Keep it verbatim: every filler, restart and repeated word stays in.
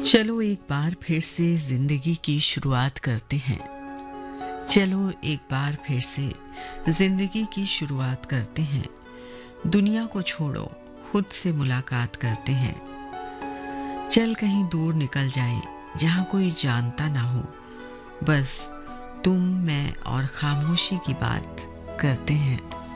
चलो एक बार फिर से जिंदगी की शुरुआत करते हैं। चलो एक बार फिर से जिंदगी की शुरुआत करते हैं। दुनिया को छोड़ो, खुद से मुलाकात करते हैं। चल कहीं दूर निकल जाएं, जहां कोई जानता ना हो। बस तुम, मैं और खामोशी की बात करते हैं।